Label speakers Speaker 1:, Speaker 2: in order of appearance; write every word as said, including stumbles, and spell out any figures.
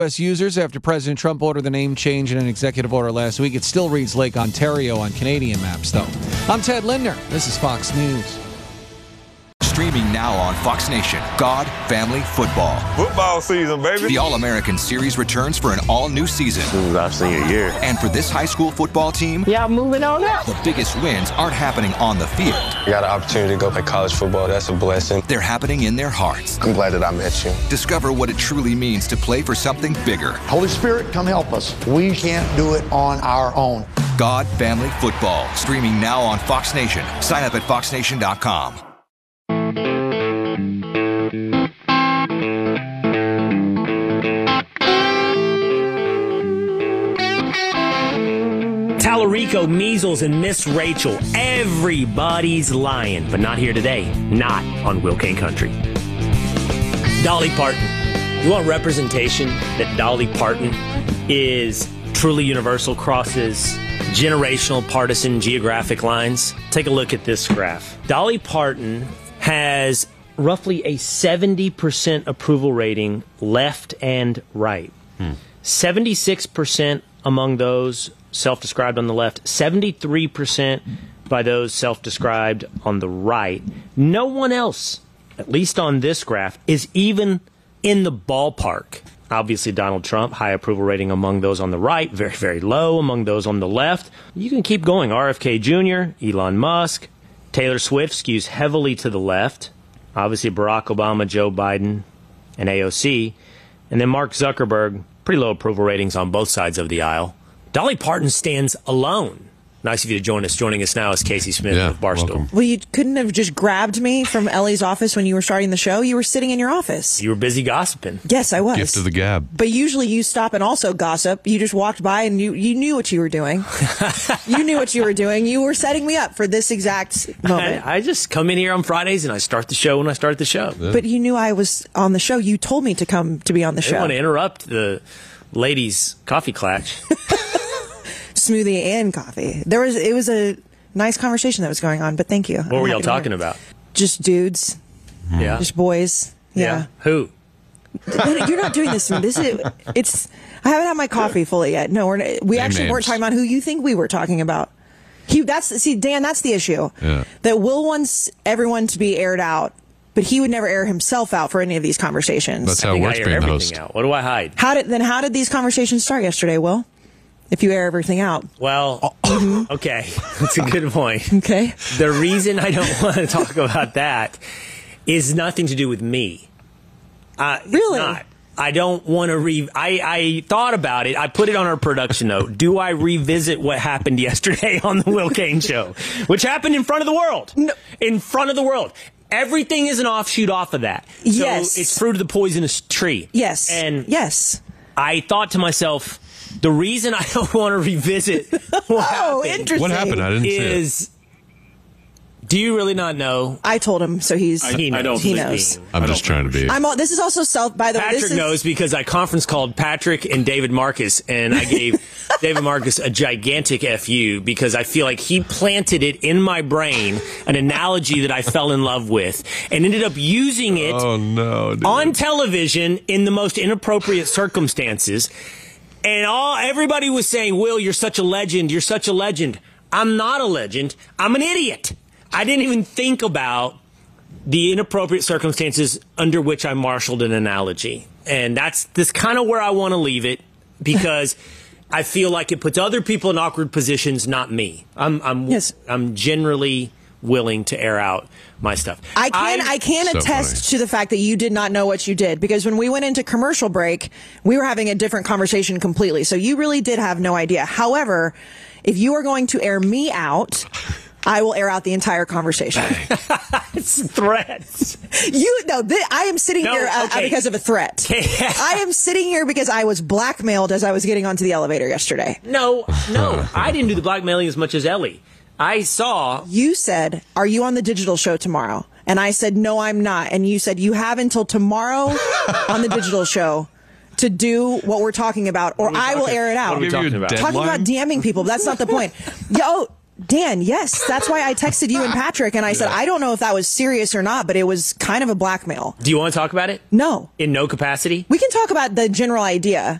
Speaker 1: U S users after President Trump ordered the name change in an executive order last week. It still reads Lake Ontario on Canadian maps, though. I'm Ted Lindner. This is Fox News.
Speaker 2: Streaming now on Fox Nation, God, Family, Football.
Speaker 3: Football season, baby.
Speaker 2: The All-American Series returns for an all-new season.
Speaker 3: This is our senior year.
Speaker 2: And for this high school football team,
Speaker 4: y'all moving on up.
Speaker 2: The biggest wins aren't happening on the field.
Speaker 5: I got an opportunity to go play college football. That's a blessing.
Speaker 2: They're happening in their hearts.
Speaker 5: I'm glad that I met you.
Speaker 2: Discover what it truly means to play for something bigger.
Speaker 6: Holy Spirit, come help us. We can't do it on our own.
Speaker 2: God, Family, Football. Streaming now on Fox Nation. Sign up at fox nation dot com.
Speaker 7: Tallarico, measles, and Miss Rachel. Everybody's lying, but not here today. Not on Will Kane Country. Dolly Parton. You want representation that Dolly Parton is truly universal, crosses generational, partisan, geographic lines? Take a look at this graph. Dolly Parton has roughly a seventy percent approval rating left and right. Hmm. seventy-six percent among those self-described on the left, seventy-three percent by those self-described on the right. No one else, at least on this graph, is even in the ballpark. Obviously, Donald Trump, high approval rating among those on the right, very, very low among those on the left. You can keep going. R F K Junior, Elon Musk, Taylor Swift skews heavily to the left. Obviously, Barack Obama, Joe Biden, and A O C. And then Mark Zuckerberg, pretty low approval ratings on both sides of the aisle. Dolly Parton stands alone. Nice of you to join us. Joining us now is Casey Smith
Speaker 8: yeah,
Speaker 7: of Barstool.
Speaker 8: Welcome.
Speaker 9: Well, you couldn't have just grabbed me from Ellie's office when you were starting the show. You were sitting in your office.
Speaker 7: You were busy gossiping.
Speaker 9: Yes, I was.
Speaker 8: Gift of the gab.
Speaker 9: But usually you stop and also gossip. You just walked by and you, you knew what you were doing. You knew what you were doing. You were setting me up for this exact moment.
Speaker 7: I, I just come in here on Fridays and I start the show when I start the show.
Speaker 8: Yeah.
Speaker 9: But you knew I was on the show. You told me to come to be on the
Speaker 7: I
Speaker 9: show.
Speaker 7: didn't want to interrupt the ladies' coffee clutch.
Speaker 9: Smoothie and coffee. There was it was a nice conversation that was going on, but thank you.
Speaker 7: What I'm were y'all talking about?
Speaker 9: Just dudes.
Speaker 7: Yeah.
Speaker 9: Just boys. Yeah.
Speaker 7: yeah. Who?
Speaker 9: You're not doing this to me. This is it's I haven't had my coffee fully yet. No, we're we
Speaker 8: Name
Speaker 9: actually
Speaker 8: names.
Speaker 9: weren't talking about who you think we were talking about. He that's see Dan, that's the issue.
Speaker 8: Yeah.
Speaker 9: That Will wants everyone to be aired out, but he would never air himself out for any of these conversations.
Speaker 8: That's
Speaker 7: I
Speaker 8: how it
Speaker 7: think
Speaker 8: works
Speaker 7: I air
Speaker 8: being the
Speaker 7: everything
Speaker 8: host.
Speaker 7: out. What do I hide?
Speaker 9: How did then how did these conversations start yesterday, Will? If you air everything out.
Speaker 7: Well, okay, that's a good point.
Speaker 9: Okay.
Speaker 7: The reason I don't want to talk about that is nothing to do with me. Uh,
Speaker 9: Really?
Speaker 7: It's not. I don't want to re. I, I thought about it. I put it on our production note. Do I revisit what happened yesterday on the Will Kane Show, which happened in front of the world?
Speaker 9: No.
Speaker 7: In front of the world. Everything is an offshoot off of that. So
Speaker 9: Yes.
Speaker 7: it's fruit of the poisonous tree.
Speaker 9: Yes.
Speaker 7: And
Speaker 9: yes.
Speaker 7: I thought to myself, the reason I don't want to revisit what
Speaker 9: Oh,
Speaker 7: happened
Speaker 9: interesting.
Speaker 8: What happened? I didn't see it.
Speaker 7: is, do you really not know?
Speaker 9: I told him, so he's
Speaker 7: He knows.
Speaker 9: I don't he knows.
Speaker 8: I'm just trying to be.
Speaker 9: I'm all, this is also self by the way.
Speaker 7: Patrick
Speaker 9: This is,
Speaker 7: knows because I conference called Patrick and David Marcus, and I gave David Marcus a gigantic F U because I feel like he planted it in my brain, an analogy that I fell in love with, and ended up using it
Speaker 8: Oh, no. dude.
Speaker 7: on television in the most inappropriate circumstances. And all everybody was saying, Will, you're such a legend. You're such a legend. I'm not a legend. I'm an idiot. I didn't even think about the inappropriate circumstances under which I marshaled an analogy. And that's this kind of where I want to leave it because I feel like it puts other people in awkward positions, not me. I'm I'm
Speaker 9: Yes.
Speaker 7: I'm generally willing to air out my stuff.
Speaker 9: I can
Speaker 7: I-
Speaker 9: I can
Speaker 8: So
Speaker 9: attest
Speaker 8: funny.
Speaker 9: to the fact that you did not know what you did because when we went into commercial break, we were having a different conversation completely. So you really did have no idea. However, if you are going to air me out, I will air out the entire conversation.
Speaker 7: It's threats.
Speaker 9: You no, th- I am sitting
Speaker 7: No,
Speaker 9: here uh,
Speaker 7: okay.
Speaker 9: because of a threat. I am sitting here because I was blackmailed as I was getting onto the elevator yesterday.
Speaker 7: No, no, I didn't do the blackmailing as much as Ellie. I saw.
Speaker 9: You said, "Are you on the digital show tomorrow?" And I said, "No, I'm not." And you said, "You have until tomorrow on the digital show to do what we're talking about, or I will air it out."
Speaker 7: What are we
Speaker 8: Give you
Speaker 7: talking
Speaker 8: a
Speaker 7: about?
Speaker 8: deadline?
Speaker 9: Talking about DMing people, but that's not the point. Yo, Dan, yes. That's why I texted you and Patrick, and I said, I don't know if that was serious or not, but it was kind of a blackmail.
Speaker 7: Do you want to talk about it?
Speaker 9: No.
Speaker 7: In no capacity?
Speaker 9: We can talk about the general idea.